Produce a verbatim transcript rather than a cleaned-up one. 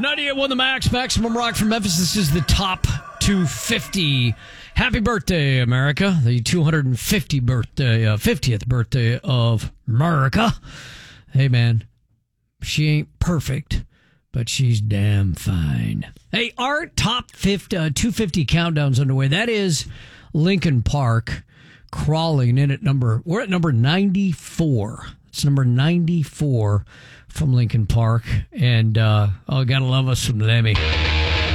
ninety-eight point one The Max, Maximum Rock from Memphis. This is the top two fifty. Happy birthday, America. The two hundred fiftieth birthday, uh, fiftieth birthday of America. Hey, man, she ain't perfect, but she's damn fine. Hey, our top fifty, uh, two fifty countdown's underway. That is Linkin Park crawling in at number, we're at number ninety-four. It's number ninety-four from Linkin Park. And, uh, oh, gotta love us some Lemmy.